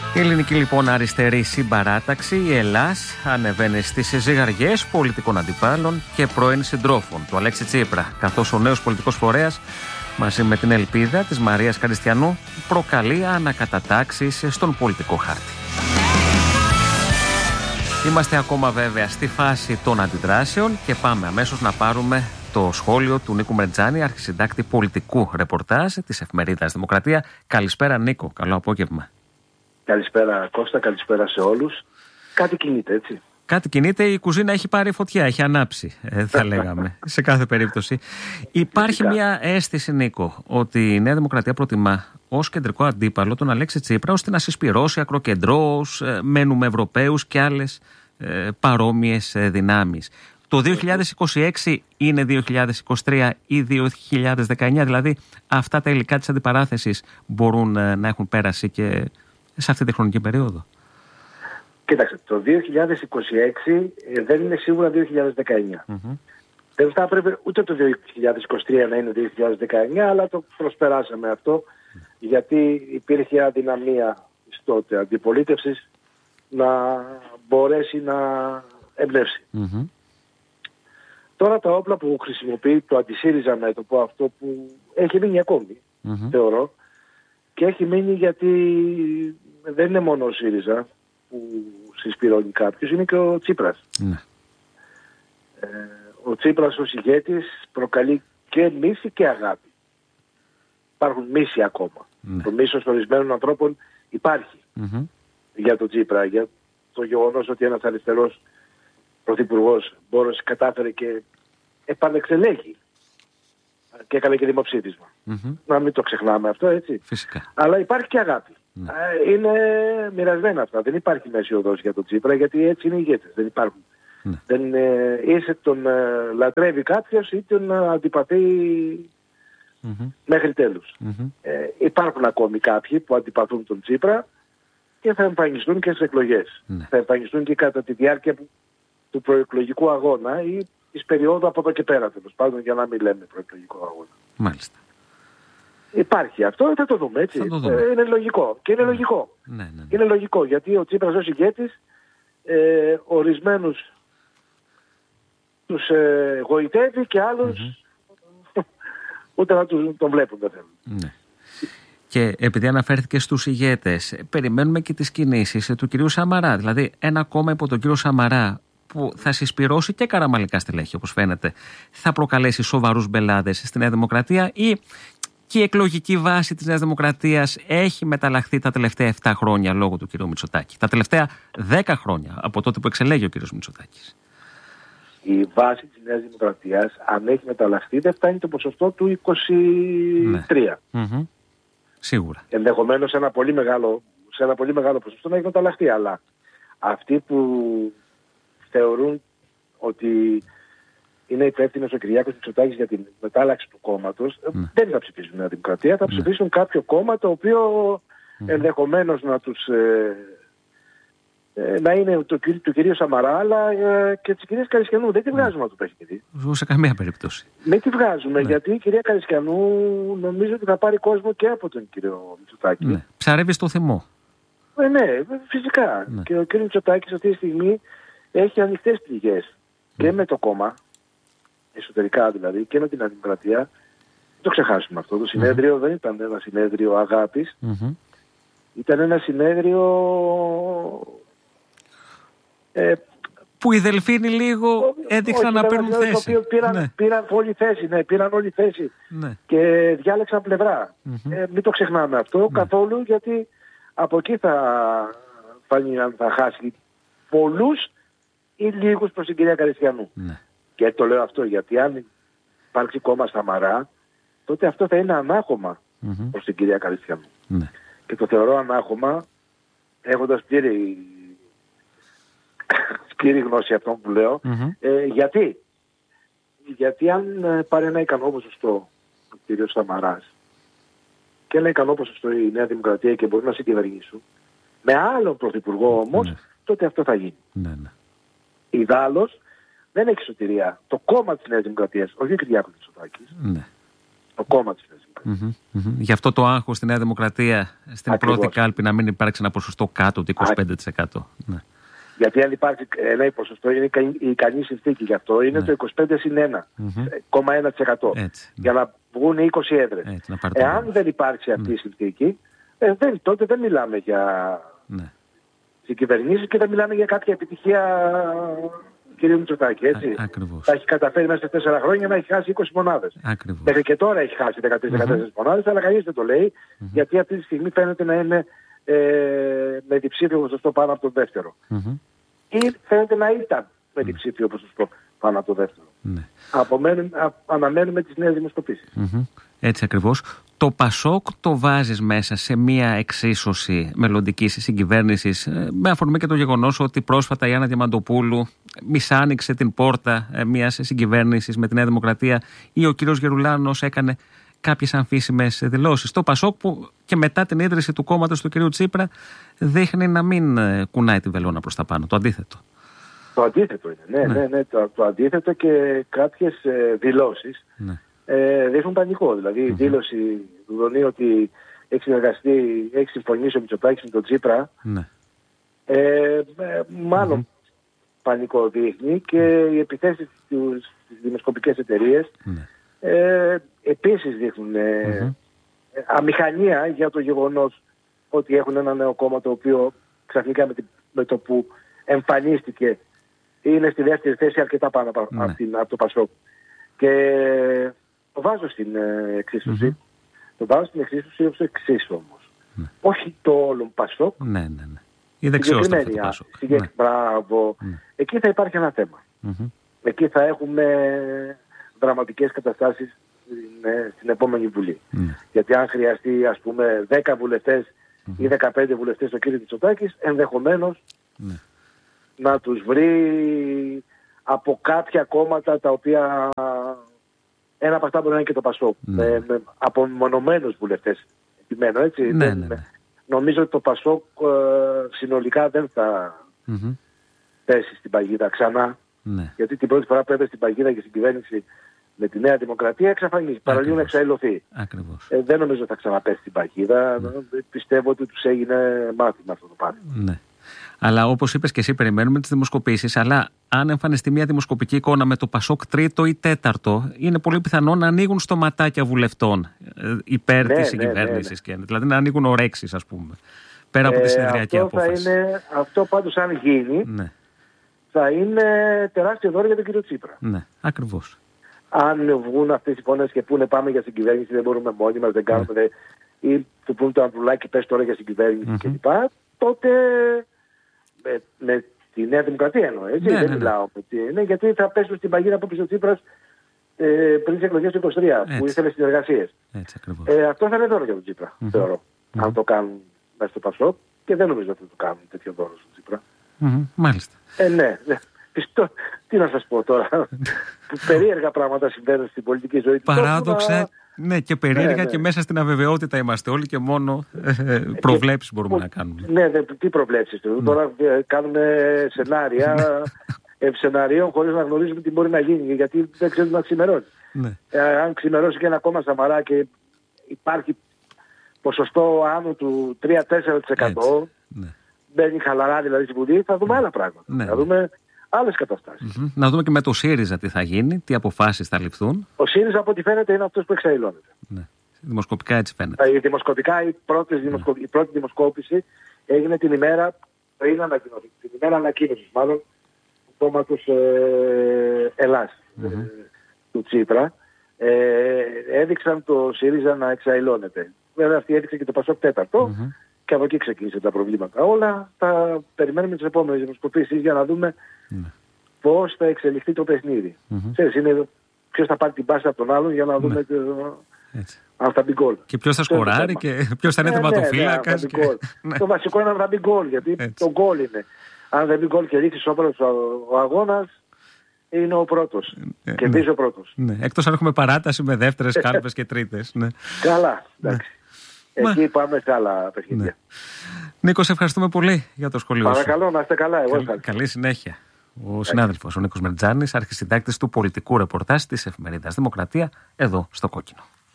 Η ελληνική λοιπόν αριστερή συμπαράταξη, η ΕΛΑΣ, ανεβαίνει στις ζυγαριές πολιτικών αντιπάλων και πρώην συντρόφων του Αλέξη Τσίπρα, καθώς ο νέος πολιτικός φορέας, μαζί με την ελπίδα της Μαρίας Καριστιανού, προκαλεί ανακατατάξεις στον πολιτικό χάρτη. Είμαστε ακόμα βέβαια στη φάση των αντιδράσεων και πάμε αμέσως να πάρουμε το σχόλιο του Νίκου Μερτζάνη, αρχισυντάκτη πολιτικού ρεπορτάζ της εφημερίδας Δημοκρατία. Καλησπέρα Νίκο, καλό απόγευμα. Καλησπέρα Κώστα, καλησπέρα σε όλους. Κάτι κινείται, έτσι. Κάτι κινείται, η κουζίνα έχει πάρει φωτιά, έχει ανάψει, θα λέγαμε, σε κάθε περίπτωση. Υπάρχει μια αίσθηση, Νίκο, ότι η Νέα Δημοκρατία προτιμά ως κεντρικό αντίπαλο τον Αλέξη Τσίπρα, ώστε να συσπυρώσει ακροκεντρώους, μένουμε Ευρωπαίους και άλλες παρόμοιες δυνάμεις. Το 2026 είναι 2023 ή 2019, δηλαδή αυτά τα υλικά της αντιπαράθεσης μπορούν να έχουν πέρασει και σε αυτή τη χρονική περίοδο. Κοίταξε, το 2026 δεν είναι σίγουρα 2019. Δεν θα πρέπει ούτε το 2023 να είναι 2019, αλλά το προσπεράσαμε αυτό, γιατί υπήρχε αδυναμία τότε αντιπολίτευσης να μπορέσει να εμπνεύσει. Τώρα τα όπλα που χρησιμοποιεί το αντισύριζα μέτωπο, αυτό που έχει μείνει ακόμη, θεωρώ, και έχει μείνει γιατί δεν είναι μόνο ο ΣΥΡΙΖΑ που συσπηρώνει κάποιους, είναι και ο Τσίπρας. Ο Τσίπρας ως ηγέτης προκαλεί και μίση και αγάπη. Υπάρχουν μίση ακόμα. Το μίσος ορισμένων ανθρώπων υπάρχει για τον Τσίπρα, για το γεγονός ότι ένας αριστερός πρωθυπουργός μπόρεσε, κατάφερε και επανεξελέγει και έκανε και δημοψήφισμα. Να μην το ξεχνάμε αυτό, έτσι. Φυσικά. Αλλά υπάρχει και αγάπη. Είναι μοιρασμένα αυτά. Δεν υπάρχει μέση οδός για τον Τσίπρα, γιατί έτσι είναι οι ηγέτες. Δεν υπάρχουν. Δεν είσαι τον λατρεύει κάποιος ή τον αντιπαθεί μέχρι τέλους. Υπάρχουν ακόμη κάποιοι που αντιπαθούν τον Τσίπρα και θα εμφανιστούν και στις εκλογές. Θα εμφανιστούν και κατά τη διάρκεια του προεκλογικού αγώνα ή της περίοδου από εδώ και πέρα, τέλος πάντων, για να μην λέμε προεκλογικό αγώνα. Μάλιστα. Υπάρχει αυτό, θα το δούμε, έτσι. Είναι λογικό. Και είναι λογικό. Είναι λογικό, γιατί ο Τσίπρας ως ηγέτης ορισμένους τους γοητεύει και άλλους ούτε να τον βλέπουν δεν θέλουν. Και επειδή αναφέρθηκε στους ηγέτες, περιμένουμε και τις κινήσεις του κυρίου Σαμαρά. Δηλαδή ένα κόμμα υπό τον κύριο Σαμαρά που θα συσπυρώσει και καραμαλικά στελέχη, όπως φαίνεται, θα προκαλέσει σοβαρούς μπελάδες στη Νέα Δημοκρατία, ή και η εκλογική βάση της Νέας Δημοκρατίας έχει μεταλλαχθεί τα τελευταία 7 χρόνια λόγω του κυρίου Μητσοτάκη. Τα τελευταία 10 χρόνια από τότε που εξελέγει ο κύριος Μητσοτάκης. Η βάση της Νέας Δημοκρατίας, αν έχει μεταλλαχθεί, δεν φτάνει το ποσοστό του 23. Σίγουρα. Ενδεχομένως σε ένα πολύ μεγάλο ποσοστό να έχει μεταλλαχθεί, αλλά αυτοί που θεωρούν ότι είναι υπεύθυνος ο Κυριάκος Μητσοτάκης για την μετάλλαξη του κόμματος, δεν θα ψηφίσουν Νέα Δημοκρατία, θα ψηφίσουν κάποιο κόμμα το οποίο ενδεχομένως να τους να είναι του κυρίου Σαμαρά, αλλά και της κυρίας Καριστιανού. Δεν τη βγάζουμε από το παιχνίδι. Σε καμία περίπτωση. Δεν τη βγάζουμε, γιατί η κυρία Καριστιανού νομίζω ότι θα πάρει κόσμο και από τον κύριο Μητσοτάκη. Ψαρεύει στο θυμό. Ναι, φυσικά. Και ο κύριος Μητσοτάκης αυτή τη στιγμή έχει ανοιχτές πληγές και με το κόμμα, εσωτερικά δηλαδή, και με την Δημοκρατία. Δεν το ξεχάσουμε αυτό. Το συνέδριο δεν ήταν ένα συνέδριο αγάπης. Ήταν ένα συνέδριο που οι Δελφίνοι λίγο έδειξαν να παίρνουν θέση. Πήραν όλη θέση και διάλεξαν πλευρά. Μην το ξεχνάμε αυτό καθόλου, γιατί από εκεί θα φανεί αν θα χάσει πολλούς ή λίγους προς την κυρία Καριστιανού. Και το λέω αυτό γιατί αν υπάρξει κόμμα Σαμαρά, τότε αυτό θα είναι ανάχωμα προς την κυρία Καριστιανού. Και το θεωρώ ανάχωμα, έχοντας πλήρη γνώση αυτών που λέω. Γιατί αν πάρει ένα ικανό ποσοστό ο κ. Σαμαράς και ένα ικανό ποσοστό η Νέα Δημοκρατία και μπορεί να συγκυβερνήσουν με άλλον πρωθυπουργό όμως, τότε αυτό θα γίνει. Ιδάλλως δεν έχει σωτηρία το κόμμα της Νέας Δημοκρατίας, όχι ο Κυριάκος Μητσοτάκης, το κόμμα της Νέας Δημοκρατίας. Γι' αυτό το άγχος στη Νέα Δημοκρατία, στην πρώτη κάλπη, να μην υπάρξει ένα ποσοστό κάτω του 25%. Ναι. Γιατί αν υπάρχει ένα ποσοστό, είναι η ικανή συνθήκη γι' αυτό, είναι το 25+1,1%. Για να βγουν 20 έδρες. Εάν δεν υπάρξει αυτή η συνθήκη, τότε δεν μιλάμε για συγκυβερνήσεις και δεν μιλάμε για κάποια επιτυχία κ. Μητσοτάκη, έτσι. Θα έχει καταφέρει μέσα σε 4 χρόνια να έχει χάσει 20 μονάδες. Μέχρι και τώρα έχει χάσει 13-14 μονάδες, αλλά κανείς δεν το λέει, γιατί αυτή τη στιγμή φαίνεται να είναι με διψήφιο ποσοστό πάνω από το δεύτερο. Ή φαίνεται να ήταν με διψήφιο ποσοστό πάνω από το δεύτερο. Αναμένουμε τις νέες δημοσκοπήσεις. Έτσι ακριβώς. Το ΠΑΣΟΚ το βάζεις μέσα σε μια εξίσωση μελλοντικής συγκυβέρνησης, με αφορμή και το γεγονός ότι πρόσφατα η Άννα Διαμαντοπούλου μισάνοιξε την πόρτα μιας συγκυβέρνησης με τη Νέα Δημοκρατία, ή ο κύριος Γερουλάνος έκανε κάποιες αμφίσιμες δηλώσεις. Το ΠΑΣΟΚ, που και μετά την ίδρυση του κόμματος του κυρίου Τσίπρα δείχνει να μην κουνάει τη βελόνα προς τα πάνω. Το αντίθετο. Το αντίθετο είναι. Ναι. Το αντίθετο, και κάποιες δηλώσεις δείχνουν πανικό. Δηλαδή η δήλωση του Δονή ότι έχει συμφωνήσει ο Μητσοτάκης με τον Τσίπρα, μάλλον πανικό δείχνει, και οι επιθέσεις στις δημοσκοπικές εταιρείες επίσης δείχνουν αμηχανία για το γεγονός ότι έχουν ένα νέο κόμμα το οποίο ξαφνικά με το που εμφανίστηκε είναι στη δεύτερη θέση αρκετά πάνω από το ΠΑΣΟΚ. Και το βάζω στην εξίσωση. Το βάζω στην εξίσωση ως εξής όμως. Όχι το όλο ΠΑΣΟΚ. Η δεξιότητα αυτό το ΠΑΣΟΚ. Μπράβο. Εκεί θα υπάρχει ένα θέμα. Εκεί θα έχουμε δραματικές καταστάσεις στην επόμενη Βουλή. Γιατί αν χρειαστεί, ας πούμε, 10 βουλευτές ή 15 βουλευτές ο κύριος Μητσοτάκης, ενδεχομένως να τους βρει από κάποια κόμματα τα οποία, ένα από αυτά μπορεί να είναι και το ΠΑΣΟΚ, από μονομένους βουλευτές επιμένω, έτσι. Νομίζω ότι το ΠΑΣΟΚ συνολικά δεν θα πέσει στην παγίδα ξανά, γιατί την πρώτη φορά που έπεσε στην παγίδα και στην κυβέρνηση με τη Νέα Δημοκρατία εξαφανίζει, παραλίγο να εξαηλωθεί. Δεν νομίζω ότι θα ξαναπέσει στην παγίδα. Πιστεύω ότι τους έγινε μάθημα αυτό το πράγμα. Αλλά όπως είπες και εσύ, περιμένουμε τις δημοσκοπήσεις. Αλλά αν εμφανιστεί μια δημοσκοπική εικόνα με το ΠΑΣΟΚ τρίτο ή τέταρτο, είναι πολύ πιθανό να ανοίγουν στοματάκια βουλευτών υπέρ της συγκυβέρνησης. Δηλαδή να ανοίγουν ορέξεις, ας πούμε, πέρα από τη συνεδριακή απόφαση. Αυτό πάντως, αν γίνει, θα είναι τεράστιο δώρο για τον κύριο Τσίπρα. Ακριβώς. Αν βγουν αυτές οι φωνές και πούνε πάμε για συγκυβέρνηση, δεν μπορούμε μόνοι μας, δεν κάνουμε, ή του πούν το Ανδρουλάκη πες τώρα για συγκυβέρνηση κλπ. Τότε με τη Νέα Δημοκρατία εννοώ, έτσι, δεν μιλάω. Γιατί θα πέσουν στην παγίδα που πήρε ο Τσίπρας πριν τις εκλογές του 2023, που ήθελε συνεργασίες. Αυτό θα είναι δώρο για τον Τσίπρα, θεωρώ. Αν το κάνουν μέσα στο ΠΑΣΟΚ, και δεν νομίζω ότι θα το κάνουν τέτοιο δώρο στον Τσίπρα. Μάλιστα. Ναι. Τι να σας πω τώρα, περίεργα πράγματα συμβαίνουν στην πολιτική ζωή. Παράδοξα, και περίεργα, και μέσα στην αβεβαιότητα είμαστε όλοι, και μόνο προβλέψεις μπορούμε να κάνουμε. Τι προβλέψεις? Τώρα κάνουμε σενάριων χωρίς να γνωρίζουμε τι μπορεί να γίνει, γιατί δεν ξέρουμε να ξημερώσει. Αν ξημερώσει και ένα κόμμα Σαμαρά και υπάρχει ποσοστό άνω του 3-4%, μπαίνει χαλαρά δηλαδή στην Βουλή, θα δούμε άλλα πράγματα. Θα δούμε άλλες καταστάσεις. Να δούμε και με το ΣΥΡΙΖΑ τι θα γίνει, τι αποφάσεις θα ληφθούν. Ο ΣΥΡΙΖΑ, από ό,τι φαίνεται, είναι αυτός που εξαηλώνεται. Δημοσκοπικά έτσι φαίνεται. Η πρώτη δημοσκόπηση έγινε την ημέρα πριν ανακοινωθεί. Την ημέρα ανακοίνωσης, μάλλον, του κόμματος Ελλάς, του Τσίπρα. Έδειξαν το ΣΥΡΙΖΑ να εξαηλώνεται. Βέβαια, αυτή έδειξε και το ΠΑΣΟΚ τέταρτο. Και από εκεί ξεκίνησαν τα προβλήματα. Όλα θα περιμένουμε τις επόμενες δημοσκοπήσεις για να δούμε πώς θα εξελιχθεί το παιχνίδι. Ξέρεις, είναι ποιος θα πάρει την πάση από τον άλλον για να δούμε αν θα μπει γκολ. Και ποιος θα σκοράρει και ποιος θα είναι τερματοφύλακας. Το βασικό είναι να μπει γκολ, γιατί το γκολ είναι. Αν δεν μπει γκολ και ρίξει όπλο ο αγώνας, είναι ο πρώτος. Κερδίζει ο πρώτος. Εκτός αν έχουμε παράταση με δεύτερες κάλπες και τρίτες. Καλά, εντάξει. Εκεί πάμε σε άλλα παιχνίδια. Νίκο, σε ευχαριστούμε πολύ για το σχολείο σου. Παρακαλώ, να είστε καλά. Καλή συνέχεια. Ο συνάδελφος ο Νίκος Μερτζάνης, αρχισυντάκτης του πολιτικού ρεπορτάζ της εφημερίδας Δημοκρατία, εδώ στο Κόκκινο.